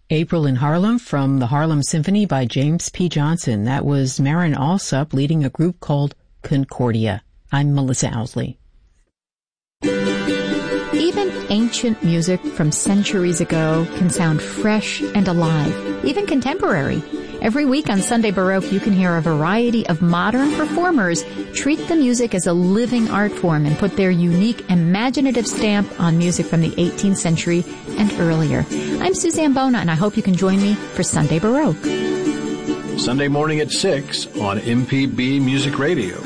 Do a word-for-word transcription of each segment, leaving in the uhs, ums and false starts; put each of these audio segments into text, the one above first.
April in Harlem from the Harlem Symphony by James P. Johnson. That was Marin Alsop leading a group called Concordia. I'm Melissa Owsley. Even ancient music from centuries ago can sound fresh and alive, even contemporary. Every week on Sunday Baroque, you can hear a variety of modern performers treat the music as a living art form and put their unique, imaginative stamp on music from the eighteenth century and earlier. I'm Suzanne Bona, and I hope you can join me for Sunday Baroque. Sunday morning at six on M P B Music Radio.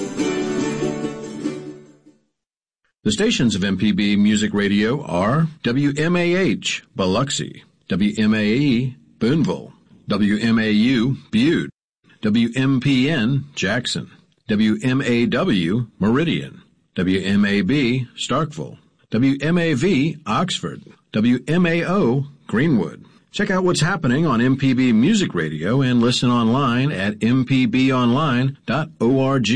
The stations of M P B Music Radio are W M A H, Biloxi, W M A E, Boonville, W M A U, Butte, W M P N, Jackson, W M A W, Meridian, W M A B, Starkville, W M A V, Oxford, W M A O, Greenwood. Check out what's happening on M P B Music Radio and listen online at m p b online dot org.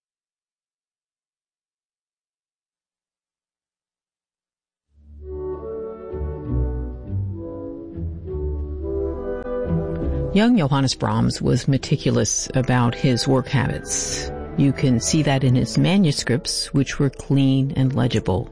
Young Johannes Brahms was meticulous about his work habits. You can see that in his manuscripts, which were clean and legible.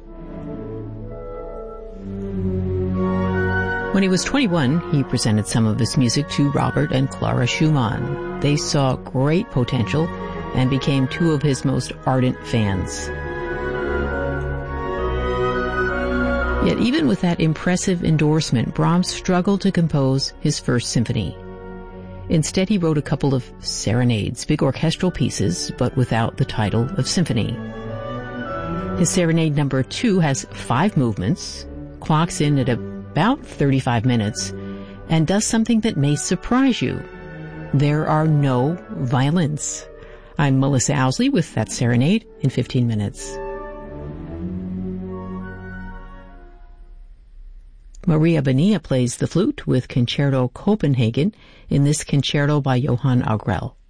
When he was twenty-one, he presented some of his music to Robert and Clara Schumann. They saw great potential and became two of his most ardent fans. Yet even with that impressive endorsement, Brahms struggled to compose his first symphony. Instead, he wrote a couple of serenades, big orchestral pieces, but without the title of symphony. His serenade number two has five movements, clocks in at about thirty-five minutes, and does something that may surprise you. There are no violins. I'm Melissa Owsley with that serenade in fifteen minutes. Maria Bonilla plays the flute with Concerto Copenhagen in this concerto by Johann Augrell.